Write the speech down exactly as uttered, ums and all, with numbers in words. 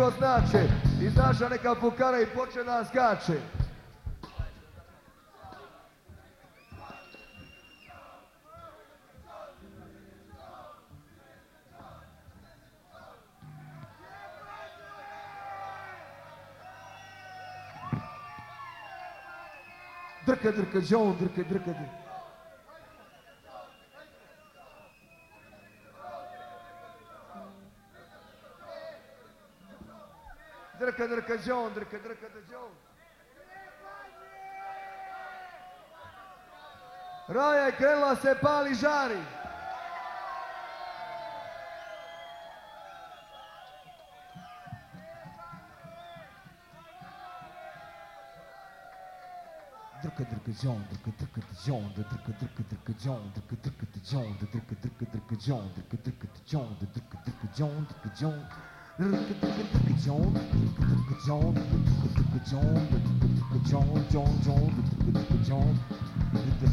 to znače. Izaša neka fukara i počne da skače. Drka, drka, džon, drka, drka, drka. Drka, drka, džon, drka, drka, džon. Raja je krenula se pali žari. Drka, drka, džon, drka, drka, džon, drka, drka, drka, džon, drka, drka, džon, drka, drka, drka, džon, drka, drka, džon, drka, drka, džon, drka, džon. Drka, drka, drka, džon, drka, drka, džon, drka, drka, džon, drka, drka, džon, džon, džon, drka, drka, džon.